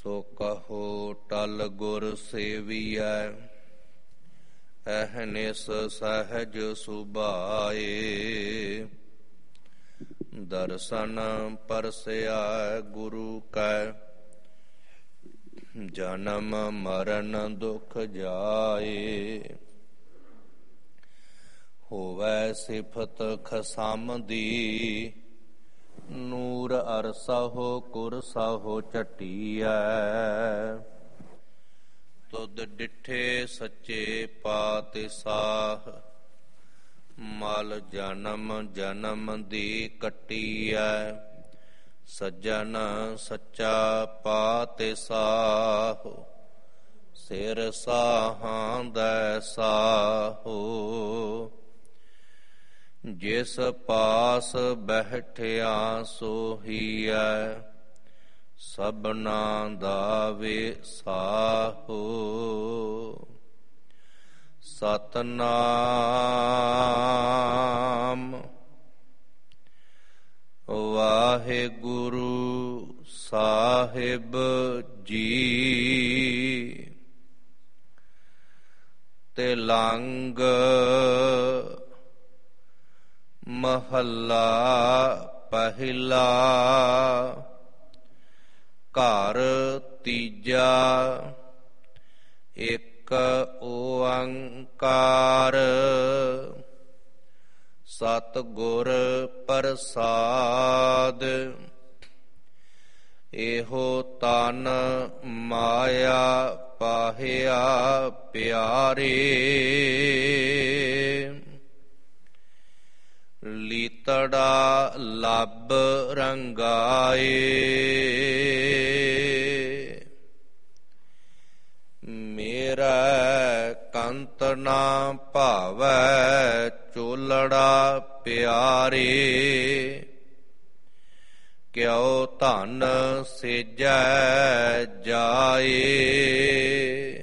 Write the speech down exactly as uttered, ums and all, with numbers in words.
ਸੋ ਕਹੋ ਟਲ ਗੁਰ ਸੇਵੀਐ, ਅਹਨਿਸ ਸਹਿਜ ਸੁਭਾਏ। ਦਰਸ਼ਨ ਪਰਸਿਆ ਗੁਰੂ ਕੈ, ਜਨਮ ਮਰਨ ਦੁਖ ਜਾਏ। ਹੋਵੈ ਸਿਫਤ ਖਸਮ ਦੀ, ਨੂਰ ਅਰਸਹੁ ਕੁਰਸਹੁ ਝਟੀਐ। ਤੁਧ ਡਿਠੇ ਸੱਚੇ ਪਾਤਿਸਾਹ, ਮਲ ਜਨਮ ਜਨਮ ਦੀ ਕੱਟੀਐ। ਸੱਜਣ ਸੱਚਾ ਪਾਤਿਸਾਹ, ਸਿਰ ਸਾਹਾਂ ਦੈ ਸਾਹੋ। ਜਿਸ ਪਾਸ ਬੈਠਿਆ ਸੋਹੀਐ, ਸਭਨਾ ਦਾ ਵਿਸਾਹੋ। ਸਤਿਨਾਮ ਵਾਹਿਗੁਰੂ ਸਾਹਿਬ ਜੀ। ਤਿਲੰਗ ਮਹੱਲਾ ਪਹਿਲਾ। ਘਰ ਤੀਜਾ। ਇੱਕ ਓੰਕਾਰ, ਸਤਿਗੁਰ ਪ੍ਰਸਾਦਿ। ਇਹੋ ਤਨ ਮਾਇਆ ਪਾਹਿਆ ਪਿਆਰੇ। ਲੀਤੜਾ ਲੱਭ ਰੰਗਾਏ, ਮੇਰਾ ਕੰਤ ਨਾ ਭਾਵੈ ਚੋਲੜਾ ਪਿਆਰੇ। ਕਿਉ ਧਨ ਸੇਜੈ ਜਾਏ,